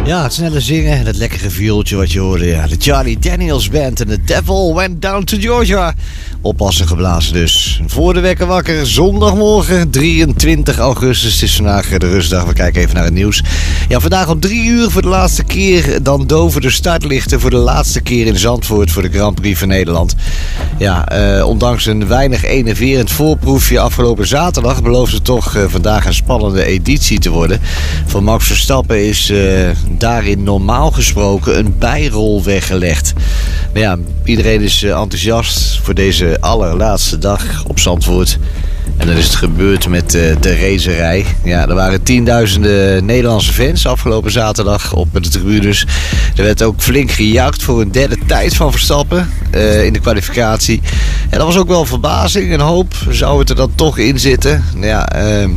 Ja, het snelle zingen en het lekkere viooltje wat je hoorde. Ja. De Charlie Daniels Band en The Devil Went Down to Georgia. Oppassen geblazen dus. Voor de wekker wakker, zondagmorgen 23 augustus. Het is vandaag de rustdag. We kijken even naar het nieuws. Ja, vandaag om 3 uur voor de laatste keer. Dan doven de startlichten voor de laatste keer in Zandvoort voor de Grand Prix van Nederland. Ja, ondanks een weinig enerverend voorproefje afgelopen zaterdag belooft het toch vandaag een spannende editie te worden. Voor Max Verstappen is daarin normaal gesproken een bijrol weggelegd. Maar ja, iedereen is enthousiast voor deze allerlaatste dag op Zandvoort. En dan is het gebeurd met de racerij. Ja, er waren tienduizenden Nederlandse fans afgelopen zaterdag op de tribunes. Er werd ook flink gejuicht voor een derde tijd van Verstappen in de kwalificatie. En dat was ook wel verbazing. Een hoop zou het er dan toch in zitten. Nou ja,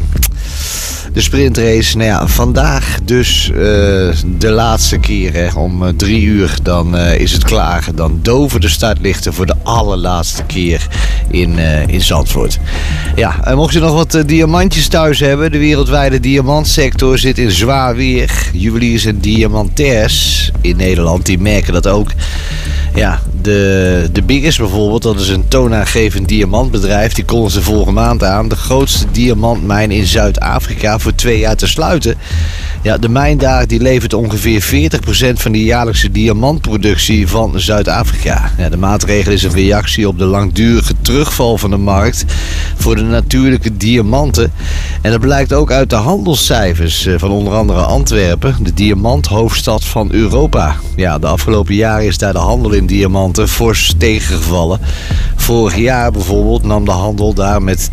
de sprintrace, nou ja, vandaag dus de laatste keer hè, om 3 uur, dan is het klaar. Dan doven de startlichten voor de allerlaatste keer in Zandvoort. Ja, en mocht je nog wat diamantjes thuis hebben, de wereldwijde diamantsector zit in zwaar weer. Juweliers en diamantairs in Nederland, die merken dat ook. Ja, de Biggest bijvoorbeeld, dat is een toonaangevend diamantbedrijf. Die kondigde vorige maand aan de grootste diamantmijn in Zuid-Afrika voor 2 jaar te sluiten. Ja, de mijn daar die levert ongeveer 40% van de jaarlijkse diamantproductie van Zuid-Afrika. Ja, de maatregel is een reactie op de langdurige terugval van de markt voor de natuurlijke diamanten. En dat blijkt ook uit de handelscijfers van onder andere Antwerpen, de diamanthoofdstad van Europa. Ja, de afgelopen jaren is daar de handel in diamanten fors tegengevallen. Vorig jaar bijvoorbeeld nam de handel daar met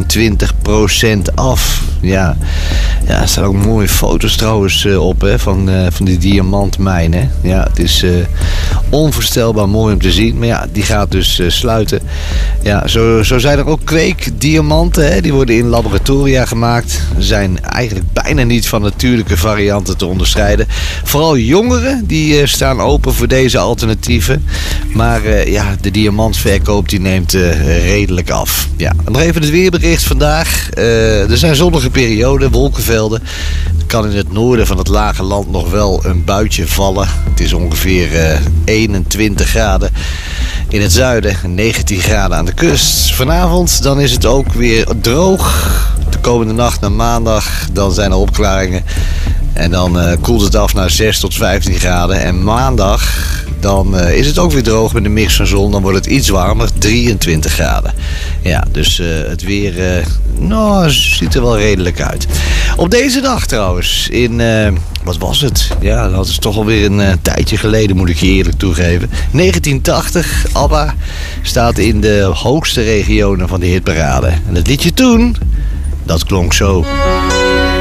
22% af. Ja, er staan ook mooie foto's trouwens op hè, van die diamantmijn. Hè. Ja, het is onvoorstelbaar mooi om te zien. Maar ja, die gaat dus sluiten. Ja, zo zijn er ook kweekdiamanten. Hè. Die worden in laboratoria gemaakt. Zijn eigenlijk bijna niet van natuurlijke varianten te onderscheiden. Vooral jongeren die staan open voor deze alternatieven. Maar ja, de diamantverkoop die neemt redelijk af. Ja, en nog even het weerbericht vandaag. Er zijn zonnige perioden, wolkenvelden. Er kan in het noorden van het lage land nog wel een buitje vallen. Het is ongeveer 21 graden in het zuiden, 19 graden aan de kust. Vanavond dan is het ook weer droog. De komende nacht naar maandag dan zijn er opklaringen. En dan koelt het af naar 6 tot 15 graden. En maandag dan is het ook weer droog met een mix van zon. Dan wordt het iets warmer, 23 graden. Ja, dus het weer ziet er wel redelijk uit. Op deze dag trouwens, wat was het? Ja, dat is toch alweer een tijdje geleden, moet ik je eerlijk toegeven. 1980, ABBA staat in de hoogste regionen van de hitparade. En het liedje toen, dat klonk zo.